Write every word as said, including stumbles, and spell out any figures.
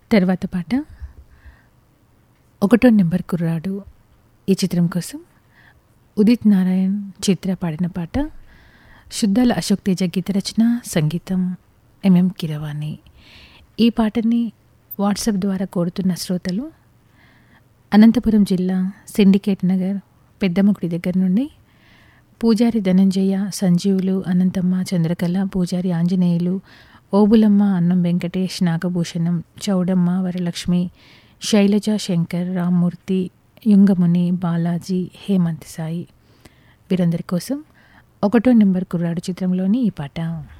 తర్వాత పాట ఒకటో నెంబర్ కుర్రాడు ఈ చిత్రం కోసం ఉదిత్ నారాయణ్ చిత్ర పాడిన పాట. శుద్ధాల అశోక్ తేజ గీత రచన, సంగీతం ఎంఎం కీరవాణి. ఈ పాటని వాట్సాప్ ద్వారా కోరుతున్న శ్రోతలు అనంతపురం జిల్లా సిండికేట్ నగర్ పెద్దముకుడి దగ్గర నుండి పూజారి ధనంజయ, సంజీవులు, అనంతమ్మ, చంద్రకళ, పూజారి ఆంజనేయులు, ఓబులమ్మ, అన్నం వెంకటేష్, నాగభూషణం, చౌడమ్మ, వరలక్ష్మి, శైలజ, శంకర్, రామ్మూర్తి, యుంగముని, బాలాజీ, హేమంత్ సాయి వీరందరి కోసం ఒకటో నెంబర్ కుర్రాడు చిత్రంలోని ఈ పాట.